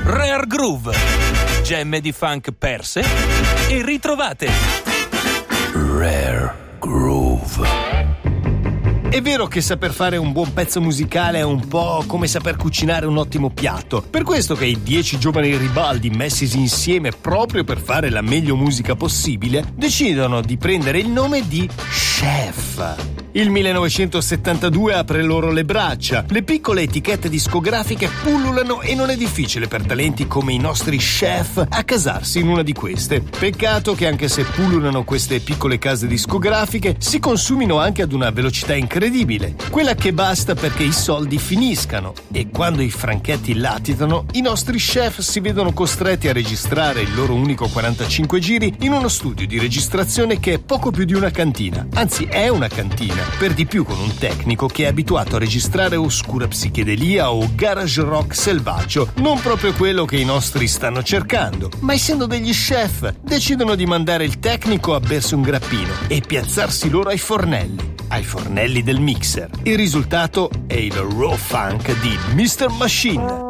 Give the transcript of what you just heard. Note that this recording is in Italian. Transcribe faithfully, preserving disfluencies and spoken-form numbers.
Rare Groove, gemme di funk perse e ritrovate. Rare Groove. È vero che saper fare un buon pezzo musicale è un po' come saper cucinare un ottimo piatto. Per questo che i dieci giovani ribaldi messi insieme proprio per fare la meglio musica possibile decidono di prendere il nome di Chef. Il millenovecentosettantadue apre loro le braccia, le piccole etichette discografiche pullulano e non è difficile per talenti come i nostri Chef accasarsi in una di queste. Peccato che anche se pullulano queste piccole case discografiche si consumino anche ad una velocità incredibile, quella che basta perché i soldi finiscano, e quando i franchetti latitano i nostri Chef si vedono costretti a registrare il loro unico quarantacinque giri in uno studio di registrazione che è poco più di una cantina, anzi è una cantina, per di più con un tecnico che è abituato a registrare oscura psichedelia o garage rock selvaggio, non proprio quello che i nostri stanno cercando. Ma essendo degli Chef, decidono di mandare il tecnico a bersi un grappino e piazzarsi loro ai fornelli, ai fornelli del mixer. Il risultato è il raw funk di mister Machine.